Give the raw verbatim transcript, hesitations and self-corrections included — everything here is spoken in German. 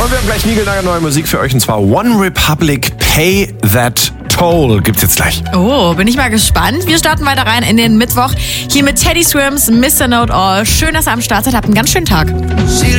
Und wir haben gleich niegelnagelneue Musik für euch, und zwar One Republic, Pay That Toll gibt's jetzt gleich. Oh, bin ich mal gespannt. Wir starten weiter rein in den Mittwoch. Hier mit Teddy Swims, Mister Know It All. Schön, dass ihr am Start seid. Habt einen ganz schönen Tag.